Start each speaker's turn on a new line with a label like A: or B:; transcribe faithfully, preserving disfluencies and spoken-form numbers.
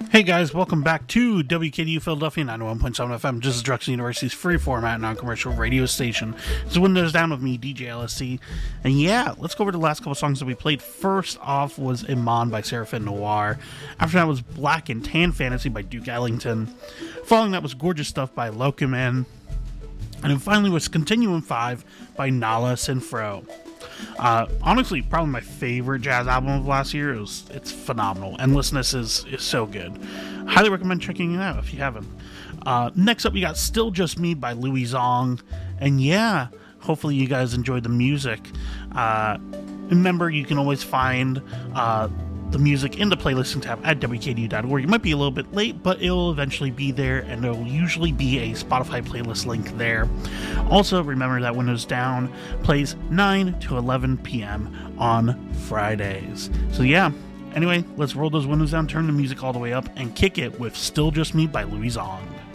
A: Hey guys, welcome back to W K D U Philadelphia ninety-one point seven F M. This is Drexel University's free format non-commercial radio station. It's Windows Down with me, D J L S C. And yeah, let's go over the last couple songs that we played. First off was Iman by Seraphim Noir. After that was Black and Tan Fantasy by Duke Ellington. Following that was Gorgeous Stuff by Locuman. And then finally was Continuum five by Nala Sinfro. Uh, honestly, probably my favorite jazz album of last year. It was, it's phenomenal. Endlessness is, is so good. Highly recommend checking it out if you haven't. Uh, next up, we got Still Just Me by Louis Zong. And yeah, hopefully you guys enjoyed the music. Uh, remember, you can always find uh, the music in the playlisting tab at W K D U dot org. You might be a little bit late, but it'll eventually be there, and there will usually be a Spotify playlist link there. Also, remember that Windows Down plays nine to eleven p.m. on Fridays. So yeah, anyway, let's roll those windows down, turn the music all the way up, and kick it with Still Just Me by Louis Zong.